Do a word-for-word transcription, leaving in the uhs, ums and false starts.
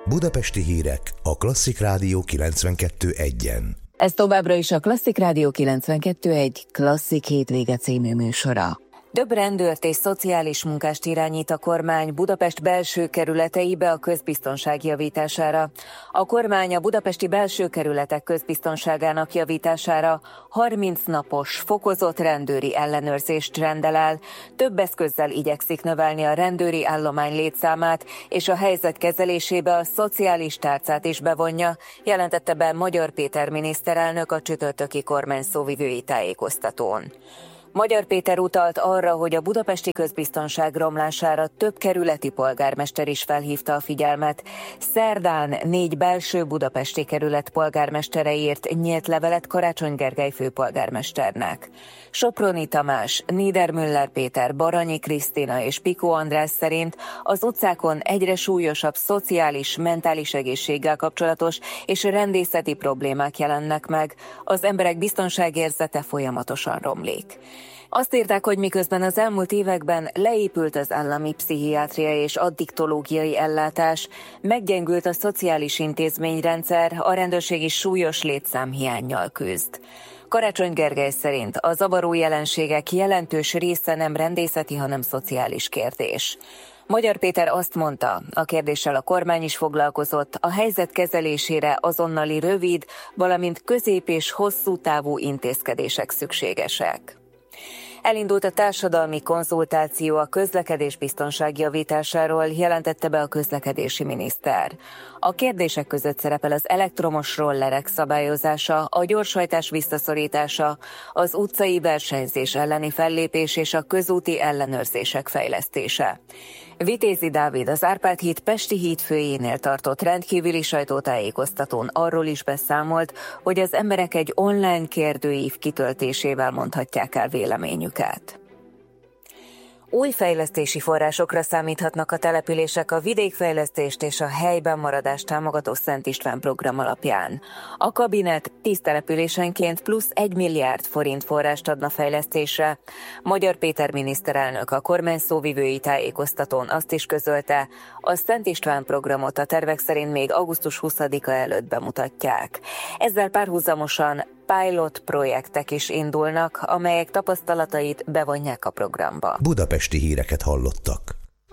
Budapesti hírek a Klasszik Rádió kilencvenkettő egyen. Ez továbbra is a Klasszik Rádió kilencvenkettő egy Klasszik hétvége című műsora. Több rendőrt és szociális munkást irányít a kormány Budapest belső kerületeibe a közbiztonság javítására. A kormány a budapesti belső kerületek közbiztonságának javítására harminc napos fokozott rendőri ellenőrzést rendel el. Több eszközzel igyekszik növelni a rendőri állomány létszámát, és a helyzet kezelésébe a szociális tárcát is bevonja, jelentette be Magyar Péter miniszterelnök a csütörtöki kormány szóvivői tájékoztatón. Magyar Péter utalt arra, hogy a budapesti közbiztonság romlására több kerületi polgármester is felhívta a figyelmet. Szerdán négy belső budapesti kerület polgármestere írt nyílt levelet Karácsony Gergely főpolgármesternek. Soproni Tamás, Niedermüller Péter, Baranyi Krisztina és Pikó András szerint az utcákon egyre súlyosabb szociális, mentális egészséggel kapcsolatos és rendészeti problémák jelennek meg. Az emberek biztonságérzete folyamatosan romlik. Azt írták, hogy miközben az elmúlt években leépült az állami pszichiátriai és addiktológiai ellátás, meggyengült a szociális intézményrendszer, a rendőrség is súlyos létszámhiánnyal küzd. Karácsony Gergely szerint a zavaró jelenségek jelentős része nem rendészeti, hanem szociális kérdés. Magyar Péter azt mondta, a kérdéssel a kormány is foglalkozott, a helyzet kezelésére azonnali rövid, valamint közép- és hosszú távú intézkedések szükségesek. Elindult a társadalmi konzultáció a közlekedésbiztonság javításáról, jelentette be a közlekedési miniszter. A kérdések között szerepel az elektromos rollerek szabályozása, a gyorshajtás visszaszorítása, az utcai versenyzés elleni fellépés és a közúti ellenőrzések fejlesztése. Vitézi Dávid az Árpád híd Pesti hídfőjénél tartott rendkívüli sajtótájékoztatón arról is beszámolt, hogy az emberek egy online kérdőív kitöltésével mondhatják el véleményüket. Új fejlesztési forrásokra számíthatnak a települések a vidékfejlesztést és a helyben maradást támogató Szent István program alapján. A kabinet tíz településenként plusz egy milliárd forint forrást adna fejlesztésre. Magyar Péter miniszterelnök a kormány szóvivői tájékoztatón azt is közölte, a Szent István programot a tervek szerint még augusztus huszadika előtt bemutatják. Ezzel párhuzamosan pilot projektek is indulnak, amelyek tapasztalatait bevonják a programba. Budapesti híreket hallottak.